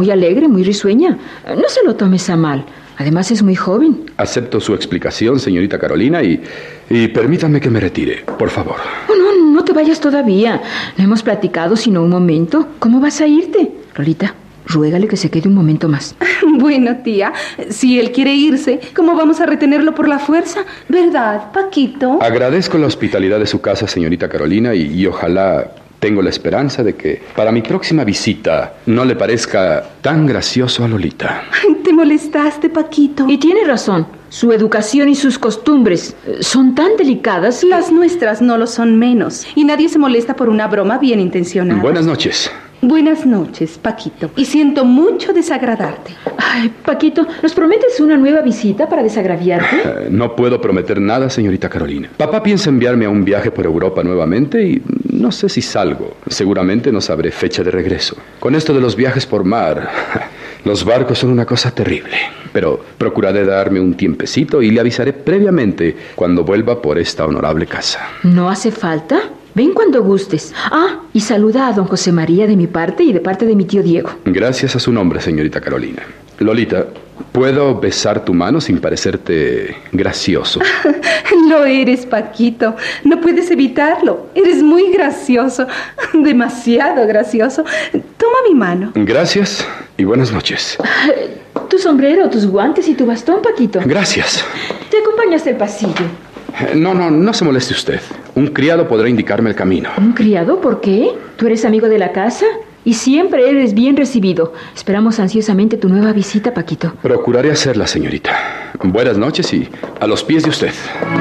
muy alegre, muy risueña. No se lo tomes a mal. Además es muy joven. Acepto su explicación, señorita Carolina, y permítanme que me retire, por favor. Oh, no te vayas todavía. No hemos platicado sino un momento. ¿Cómo vas a irte? Lolita, ruégale que se quede un momento más. Bueno, tía, si él quiere irse, ¿cómo vamos a retenerlo por la fuerza? ¿Verdad, Paquito? Agradezco la hospitalidad de su casa, señorita Carolina, y ojalá tengo la esperanza de que para mi próxima visita no le parezca tan gracioso a Lolita. ¿Te molestaste, Paquito? Y tiene razón. Su educación y sus costumbres son tan delicadas. Las nuestras no lo son menos. Y nadie se molesta por una broma bien intencionada. Buenas noches. Buenas noches, Paquito. Y siento mucho desagradarte. Ay, Paquito, ¿nos prometes una nueva visita para desagraviarte? No puedo prometer nada, señorita Carolina. Papá piensa enviarme a un viaje por Europa nuevamente y no sé si salgo. Seguramente no sabré fecha de regreso. Con esto de los viajes por mar, los barcos son una cosa terrible. Pero procuraré darme un tiempecito y le avisaré previamente cuando vuelva por esta honorable casa. ¿No hace falta? Ven cuando gustes. Y saluda a don José María de mi parte y de parte de mi tío Diego. Gracias a su nombre, señorita Carolina. Lolita, ¿puedo besar tu mano sin parecerte gracioso? Lo eres, Paquito. No puedes evitarlo. Eres muy gracioso. Demasiado gracioso. Toma mi mano. Gracias y buenas noches. Tu sombrero, tus guantes y tu bastón, Paquito. Gracias. Te acompaño hasta el pasillo. No se moleste usted. Un criado podrá indicarme el camino. ¿Un criado? ¿Por qué? ¿Tú eres amigo de la casa? Y siempre eres bien recibido. Esperamos ansiosamente tu nueva visita, Paquito. Procuraré hacerla, señorita. Buenas noches y a los pies de usted.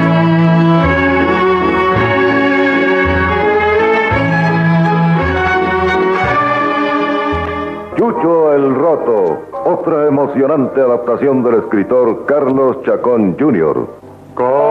Chucho el Roto, otra emocionante adaptación del escritor Carlos Chacón Jr.